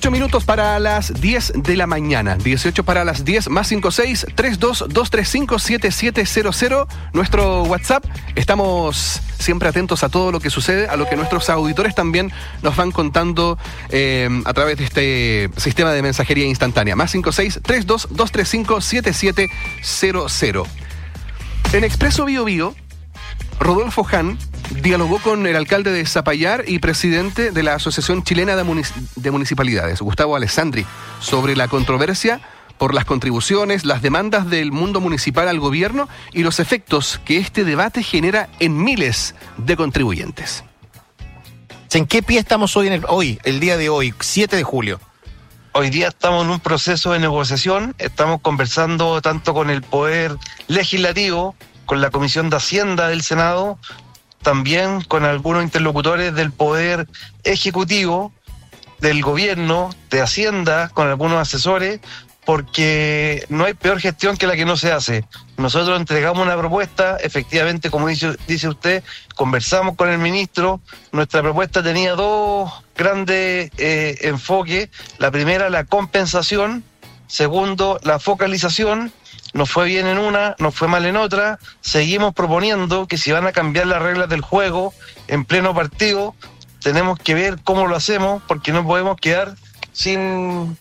8 minutos para las 10 de la mañana, 18 para las 10, más 56-32-235-7700, nuestro WhatsApp. Estamos siempre atentos a todo lo que sucede, a lo que nuestros auditores también nos van contando a través de este sistema de mensajería instantánea, más 56-32-235-7700. En Expreso Bío Bío, Rodolfo Hahn dialogó con el alcalde de Zapallar y presidente de la Asociación Chilena de Municipalidades, Gustavo Alessandri, sobre la controversia por las contribuciones, las demandas del mundo municipal al gobierno y los efectos que este debate genera en miles de contribuyentes. ¿En qué pie estamos el día de hoy, 7 de julio? Hoy día estamos en un proceso de negociación, estamos conversando tanto con el Poder Legislativo, con la Comisión de Hacienda del Senado, también con algunos interlocutores del Poder Ejecutivo, del Gobierno, de Hacienda, con algunos asesores, porque no hay peor gestión que la que no se hace. Nosotros entregamos una propuesta, efectivamente, como dice usted, conversamos con el ministro, nuestra propuesta tenía dos grandes enfoques. La primera, la compensación; segundo, la focalización. Nos fue bien en una, nos fue mal en otra. Seguimos proponiendo que si van a cambiar las reglas del juego en pleno partido, tenemos que ver cómo lo hacemos, porque no podemos quedar sin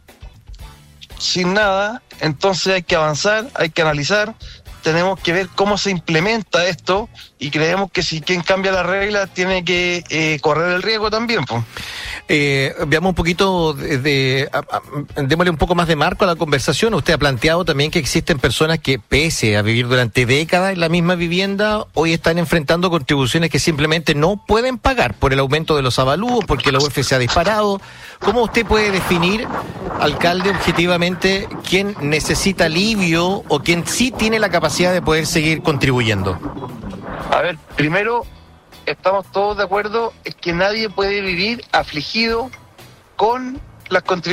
nada. Entonces hay que avanzar, hay que analizar, tenemos que ver cómo se implementa esto, y creemos que si quien cambia las reglas tiene que correr el riesgo también, pues. Veamos un poquito démosle un poco más de marco a la conversación. Usted ha planteado también que existen personas que, pese a vivir durante décadas en la misma vivienda, hoy están enfrentando contribuciones que simplemente no pueden pagar por el aumento de los avalúos, porque la UF se ha disparado. ¿Cómo usted puede definir, alcalde, objetivamente quién necesita alivio o quién sí tiene la capacidad de poder seguir contribuyendo? A ver, primero, estamos todos de acuerdo en que nadie puede vivir afligido con las contribuciones